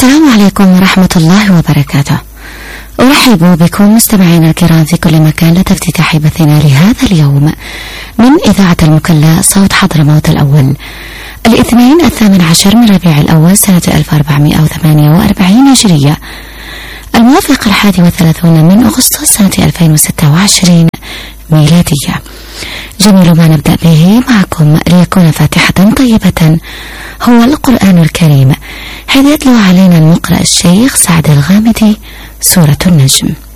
السلام عليكم ورحمة الله وبركاته. أرحب بكم مستمعينا الكرام في كل مكان لتفتتاح بثنا لهذا اليوم من إذاعة المكلا صوت حضرموت الأول، الاثنين 18 من ربيع الأول سنة 1448 هجرية، الموافق 31 من أغسطس سنة 2026 ميلادية. جميل ما نبدأ به معكم ليكون فاتحة طيبة هو القرآن الكريم، حيث يتلو علينا المقرأ الشيخ سعد الغامدي سورة النجم.